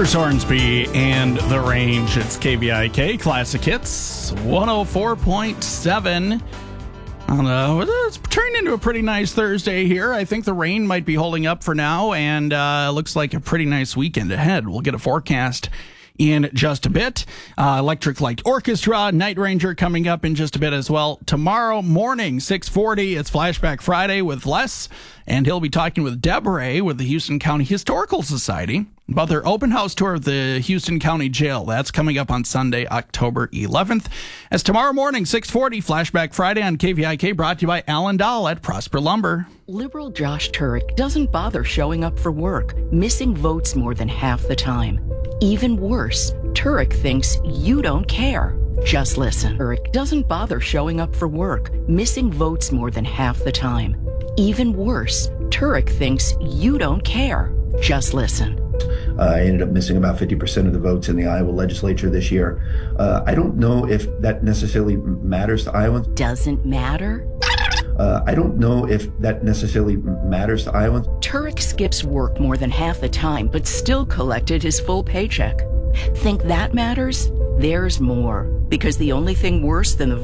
Bruce Hornsby and The Range. It's KVIK Classic Hits 104.7. It's turning into a pretty nice Thursday here. I think the rain might be holding up for now, and looks like a pretty nice weekend ahead. We'll get a forecast in just a bit. Electric Light Orchestra, Night Ranger coming up in just a bit as well. Tomorrow morning, 6:40, it's Flashback Friday with Les, and he'll be talking with Deborah with the Houston County Historical Society about their open house tour of the Houston County Jail. That's coming up on Sunday, October 11th. As tomorrow morning, 6:40, Flashback Friday on KVIK, brought to you by Alan Dahl at Prosper Lumber. Liberal Josh Turek doesn't bother showing up for work, missing votes more than half the time. Even worse, Turek thinks you don't care. Just listen. Turek doesn't bother showing up for work, missing votes more than half the time. Even worse, Turek thinks you don't care. Just listen. I ended up missing about 50% of the votes in the Iowa legislature this year. I don't know if that necessarily matters to Iowans. Doesn't matter? I don't know if that necessarily matters to Iowans. Turek skips work more than half the time, but still collected his full paycheck. Think that matters? There's more. Because the only thing worse than the